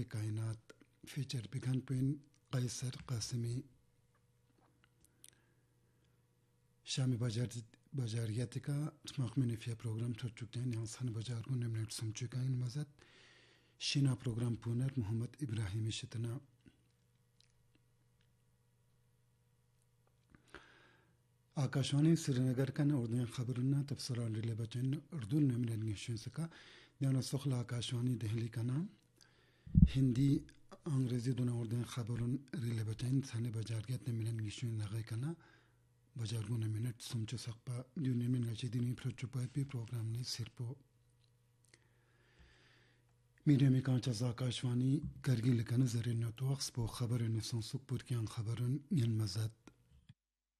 कायनात feature begin pin कैसर कासिमी शामी बाजारियाती का मखमिनिफिया programme थर चुके हैं यहाँ सन बाजार को निम्नलिखित समझुका इन मज़द शीना प्रोग्राम पुनर मोहम्मद इब्राहिम शितना आकाशवाणी श्रीनगर का उर्दू खबरना तबसरा रिले बचन उर्दू निम्नलिखित सका याना सुखला आकाशवाणी दिल्ली का नाम हिंदी अंग्रेजी दोनों उर्दू खबरन रिले बचन सने बाजारियत निम्नलिखित लगे का ना बाजारगुना मिनट समझो सकपा जो निम्न गतिविधि प्रचुपात भी प्रोग्राम ने सिर्फ मीडिया में कांचा आकाशवाणी करगिल का नजर न तो अक्सपो खबर ने संसुक पुर के खबरन यन मज़द